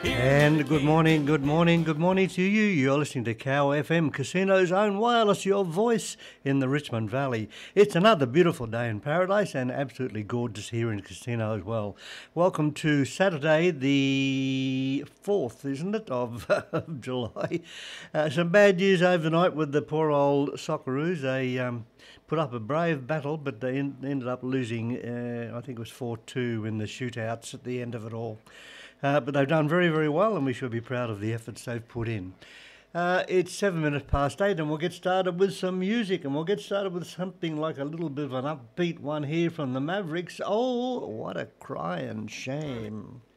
And good morning, good morning, good morning to you. You're listening to Cow FM, Casino's own wireless, your voice in the Richmond Valley. It's another beautiful day in paradise and absolutely gorgeous here in Casino as well. Welcome to Saturday, the 4th, isn't it, of July. Some bad news overnight with the poor old Socceroos. They put up a brave battle, but they ended up losing, I think it was 4-2 in the shootouts at the end of it all. But they've done very, very well, and we should be proud of the efforts they've put in. It's 7 minutes past 8, and we'll get started with some music, and we'll get started with something like a little bit of an upbeat one here from the Mavericks. Oh, what a crying shame.